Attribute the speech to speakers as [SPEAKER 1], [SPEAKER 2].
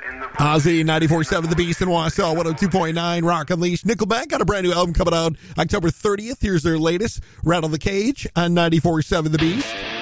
[SPEAKER 1] Ozzy, 94.7 The Beast in Wausau, 102.9 Rock Unleashed. Nickelback got a brand new album coming out October 30th. Here's their latest, Rattle the Cage, on 94.7 The Beast.